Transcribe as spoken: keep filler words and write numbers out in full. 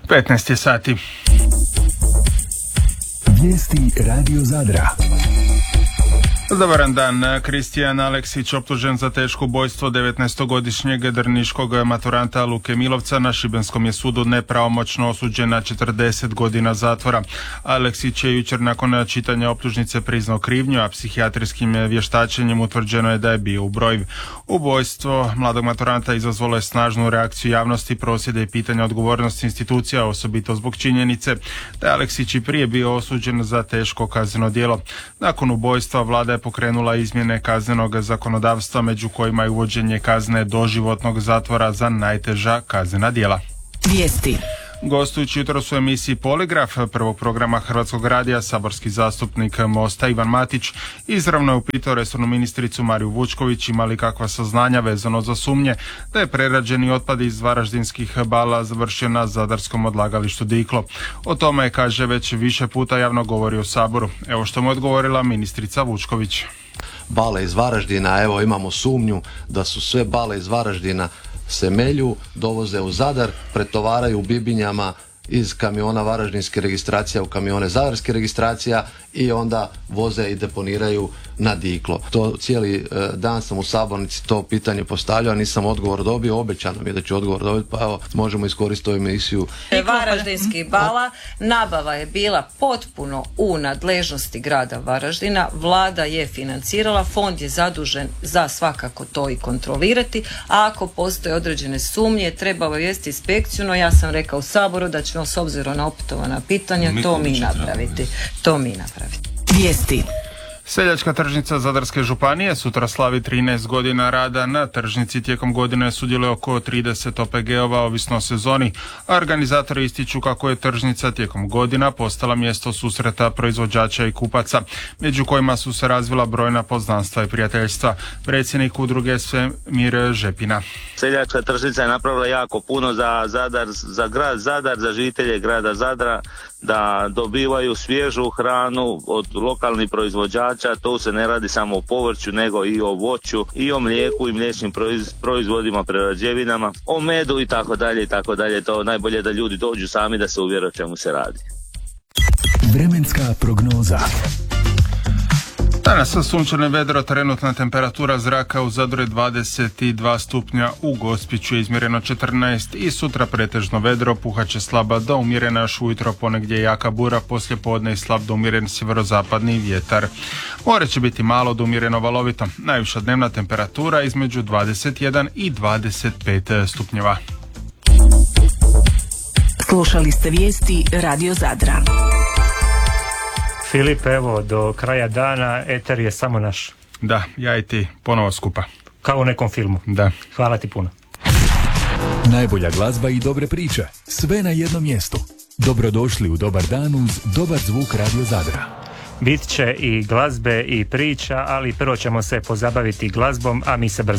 petnaest je sati. Vijesti Radio Zadra. Dobar dan. Kristijan Aleksić, optužen za teško ubojstvo devetnaestogodišnjeg drniškog maturanta Luke Milovca, na šibenskom je sudu nepravomoćno osuđen na četrdeset godina zatvora. Aleksić je jučer nakon čitanja optužnice priznao krivnju, a psihijatrijskim vještačenjem utvrđeno je da je bio ubrojiv. Ubojstvo mladog maturanta izazvalo je snažnu reakciju javnosti, prosvjede i pitanja odgovornosti institucija, osobito zbog činjenice da je Aleksić i prije bio osuđen za teško kazneno djelo. Nakon ubojstva vlada je pokrenula izmjene kaznenog zakonodavstva, među kojima je uvođenje kazne doživotnog zatvora za najteža kaznena djela. Vijesti. Gostujući jutros u emisiji Poligraf prvog programa Hrvatskog radija, saborski zastupnik Mosta Ivan Matić izravno je upitao resornu ministricu Mariju Vučković ima li kakva saznanja vezano za sumnje da je prerađeni otpad iz varaždinskih bala završio na zadarskom odlagalištu Diklo. O tome je, kaže, već više puta javno govorio u Saboru. Evo što mu je odgovorila ministrica Vučković. Bale iz Varaždina, evo imamo sumnju da su sve bale iz Varaždina se melju, dovoze u Zadar, pretovaraju u bibinjama iz kamiona varaždinske registracija u kamione zadarske registracija i onda voze i deponiraju na Diklo. To cijeli e, dan sam u sabornici to pitanje postavljao, nisam odgovor dobio, obećano mi je da ću odgovor dobiti, pa evo možemo iskoristiti ovu emisiju. Varaždinskih bala, nabava je bila potpuno u nadležnosti grada Varaždina, vlada je financirala, fond je zadužen za svakako to i kontrolirati, a ako postoje određene sumnje treba obavijestiti inspekciju, no ja sam rekao u Saboru da ćemo s obzirom na opetovana pitanja to mi napraviti. To mi napraviti. Vijesti. Seljačka tržnica Zadarske županije sutra slavi trinaest godina rada. Na tržnici tijekom godine sudjeluje oko trideset O P G-ova, ovisno o sezoni, a organizatori ističu kako je tržnica tijekom godina postala mjesto susreta proizvođača i kupaca, među kojima su se razvila brojna poznanstva i prijateljstva. Predsjednik udruge Svemir Žepina. Seljačka tržnica je napravila jako puno za Zadar, za grad Zadar, za žitelje grada Zadra, da dobivaju svježu hranu od lokalnih proizvođača. To se ne radi samo o povrću, nego i o voću, i o mlijeku i mliječnim proizvodima, prerađevinama, o medu i tako dalje i tako dalje. To najbolje da ljudi dođu sami da se uvjere o čemu se radi. Vremenska prognoza. Danas sunčano vedro, trenutna temperatura zraka u Zadru je dvadeset dva stupnja, u Gospiću je izmjereno četrnaest i sutra pretežno vedro, puhaće slaba do umjerena još ujutro, ponegdje jaka bura, poslije podne i slab do umjeren sjeverozapadni vjetar. More će biti malo do umjereno valovito, najviša dnevna temperatura između dvadeset jedan i dvadeset pet stupnjeva. Slušali ste vijesti Radio Zadra. Filip, evo, do kraja dana eter je samo naš. Da, ja i ti ponovo skupa. Kao u nekom filmu. Da. Hvala ti puno. Najbolja glazba i dobre priče. Sve na jednom mjestu. Dobrodošli u Dobar dan uz dobar zvuk Radio Zadra. Bit će i glazbe i priča, ali prvo ćemo se pozabaviti glazbom, a mi se brzo